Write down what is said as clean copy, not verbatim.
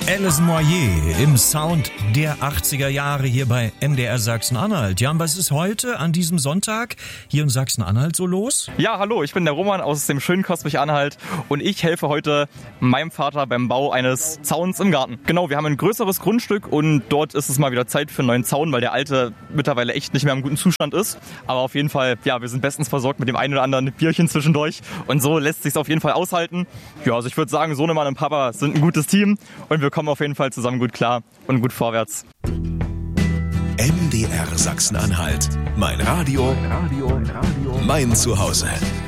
Alice Moyer im Sound der 80er Jahre hier bei MDR Sachsen-Anhalt. Jan, was ist heute an diesem Sonntag hier in Sachsen-Anhalt so los? Ja, hallo, ich bin der Roman aus dem schönen Cottbus-Anhalt und ich helfe heute meinem Vater beim Bau eines Zauns im Garten. Genau, wir haben ein größeres Grundstück und dort ist es mal wieder Zeit für einen neuen Zaun, weil der alte mittlerweile echt nicht mehr im guten Zustand ist. Aber auf jeden Fall, ja, wir sind bestens versorgt mit dem einen oder anderen Bierchen zwischendurch und so lässt sich's auf jeden Fall aushalten. Ja, also ich würde sagen, Sohnemann und Papa sind ein gutes Team und wir kommen auf jeden Fall zusammen gut klar und gut vorwärts. MDR Sachsen-Anhalt. Mein Radio, mein Zuhause.